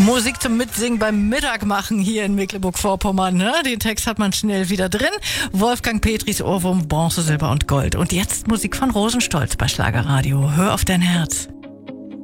Musik zum Mitsingen beim Mittagmachen hier in Mecklenburg-Vorpommern. Ne? Den Text hat man schnell wieder drin. Wolfgang Petris Ohrwurm, Bronze, Silber und Gold. Und jetzt Musik von Rosenstolz bei Schlagerradio. Hör auf dein Herz.